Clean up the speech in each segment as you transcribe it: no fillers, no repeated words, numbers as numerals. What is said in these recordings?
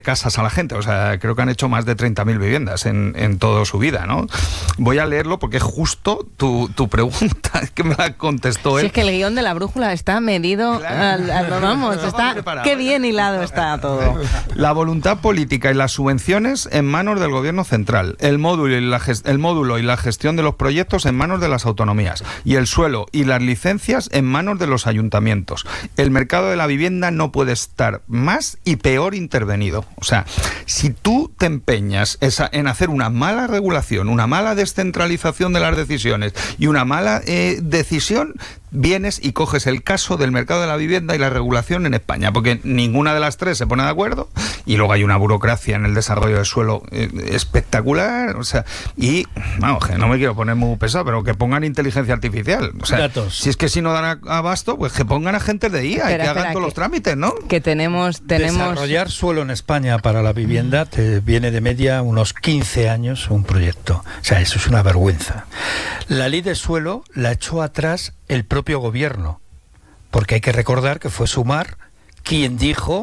casas a la gente, o sea, creo que han hecho más de 30.000 viviendas en toda su vida, ¿no? Voy a leerlo porque es justo tu pregunta, es que me la contestó él. Si es que el guión de la brújula está medido, claro. Vamos, está, qué bien hilado está todo. La voluntad política y las subvenciones en manos del gobierno central, el módulo y la gestión de los proyectos en manos de las autonomías, y el suelo y las licencias en manos de los ayuntamientos. El mercado de la vivienda no puede estar más y peor intervenido. O sea, si tú te empeñas en hacer una mala regulación, una mala descentralización de las decisiones y una mala decisión, vienes y coges el caso del mercado de la vivienda y la regulación en España, porque ninguna de las tres se pone de acuerdo, y luego hay una burocracia en el desarrollo del suelo espectacular, o sea, y vamos, que no me quiero poner muy pesado, pero que pongan inteligencia artificial, o sea, datos. Si es que si no dan abasto, pues que pongan agentes de IA y que hagan todos los trámites, ¿no? Que tenemos... Desarrollar suelo en España para la vivienda te viene de media unos 15 años un proyecto, o sea, eso es una vergüenza. La ley de suelo la echó atrás el propio gobierno, porque hay que recordar que fue Sumar quien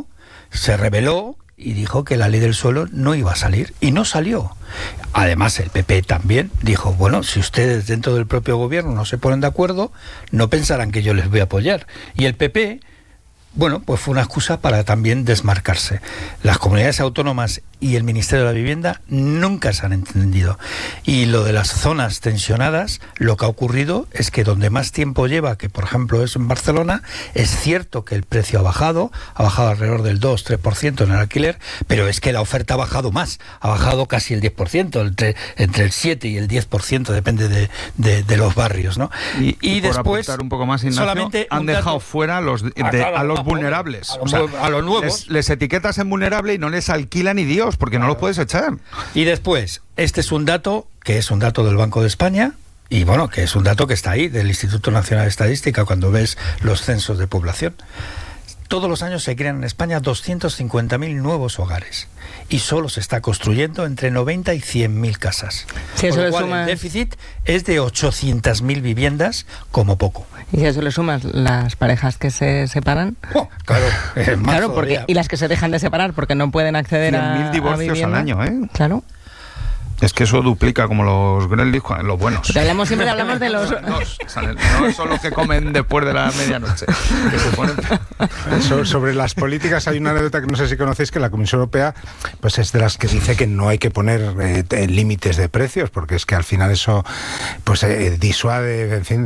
se rebeló y dijo que la ley del suelo no iba a salir, y no salió. Además, el PP también dijo, bueno, si ustedes dentro del propio gobierno no se ponen de acuerdo, no pensarán que yo les voy a apoyar. Y el PP, bueno, pues fue una excusa para también desmarcarse. Las comunidades autónomas y el Ministerio de la Vivienda nunca se han entendido. Y lo de las zonas tensionadas, lo que ha ocurrido es que donde más tiempo lleva, que por ejemplo es en Barcelona, es cierto que el precio ha bajado alrededor del 2-3% en el alquiler, pero es que la oferta ha bajado más, ha bajado casi el 10%, entre el 7 y el 10%, depende de los barrios, ¿no? Y después, por un poco más, Ignacio, solamente han dejado fuera a los vulnerables. A los nuevos. Les etiquetas en vulnerable y no les alquila ni Dios, porque no los puedes echar. Y después, este es un dato que es un dato del Banco de España, y bueno, que es un dato que está ahí, del Instituto Nacional de Estadística, cuando ves los censos de población. Todos los años se crean en España 250.000 nuevos hogares, y solo se está construyendo entre 90 y 100.000 casas. Si eso le sumas... El déficit es de 800.000 viviendas, como poco. Y si a eso le sumas las parejas que se separan... Claro, claro, y las que se dejan de separar porque no pueden acceder a 100.000 divorcios al año, ¿eh? Claro. Es que eso duplica como los Gremlins, los buenos. Porque siempre hablamos de los... No son los que comen después de la medianoche. Que se ponen... Sobre las políticas hay una anécdota que no sé si conocéis, que la Comisión Europea pues es de las que dice que no hay que poner límites de precios, porque es que al final eso pues disuade, en fin,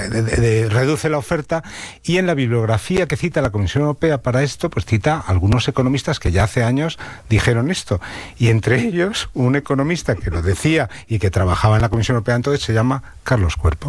reduce la oferta. Y en la bibliografía que cita la Comisión Europea para esto, pues cita a algunos economistas que ya hace años dijeron esto. Y entre ellos, un economista que lo decía y que trabajaba en la Comisión Europea entonces, se llama Carlos Cuerpo.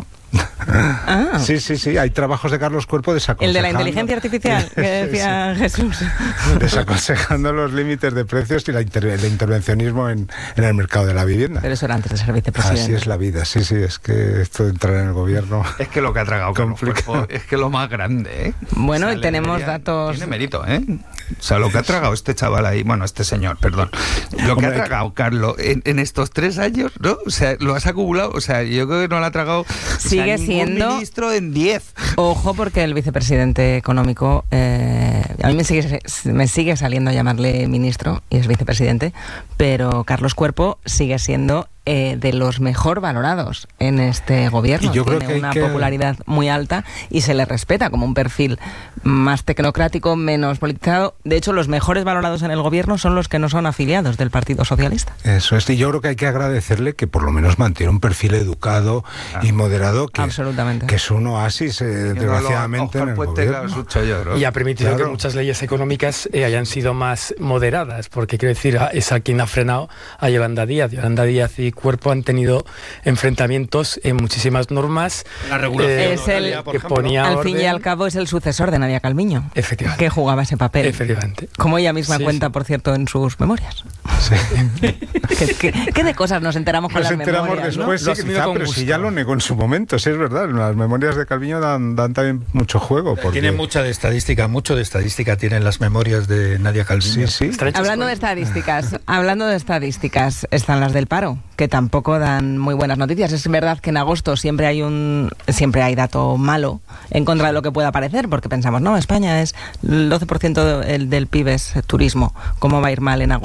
Ah. Sí, hay trabajos de Carlos Cuerpo desaconsejando... El de la inteligencia artificial, que decía Jesús. Desaconsejando los límites de precios y el intervencionismo en el mercado de la vivienda. Pero eso era antes de ser vicepresidente. Así es la vida, sí, es que esto de entrar en el gobierno... Es que lo que ha tragado Carlos Cuerpo es que lo más grande, ¿eh? Bueno, y tenemos datos... Tiene mérito, ¿eh? O sea, lo que ha tragado este chaval ahí, este señor, perdón, lo que ha tragado Carlos en estos 3 años, ¿no? O sea, lo has acumulado, o sea, yo creo que no lo ha tragado... Sigue siendo ministro en 10. Ojo, porque el vicepresidente económico, a mí me sigue saliendo a llamarle ministro y es vicepresidente, pero Carlos Cuerpo sigue siendo de los mejor valorados en este gobierno. Y yo creo tiene que una popularidad muy alta y se le respeta como un perfil más tecnocrático, menos politizado. De hecho, los mejores valorados en el gobierno son los que no son afiliados del Partido Socialista. Eso es, y yo creo que hay que agradecerle que por lo menos mantiene un perfil educado y moderado, que es un oasis, desgraciadamente, en el gobierno. Y ha permitido que muchas leyes económicas hayan sido más moderadas, porque quiero decir, es a quien ha frenado a Yolanda Díaz. Yolanda Díaz y Cuerpo han tenido enfrentamientos en muchísimas normas. La regulación es el que ponía al fin y al cabo es el sucesor de Nadia Calviño, efectivamente, que jugaba ese papel. Efectivamente. Como ella misma cuenta, por cierto, en sus memorias. Sí. ¿Qué de cosas nos enteramos con las memorias? Nos enteramos después, ¿no? sí, quizá, pero si ya lo negó en su momento, sí es verdad. Las memorias de Calviño dan también mucho juego. Porque... Tiene mucho de estadística tienen las memorias de Nadia Calviño. Sí. Hablando de estadísticas, están las del paro, que tampoco dan muy buenas noticias. Es verdad que en agosto siempre hay dato malo en contra de lo que pueda parecer, porque pensamos, no, España es el 12% del PIB es turismo, ¿cómo va a ir mal en agosto?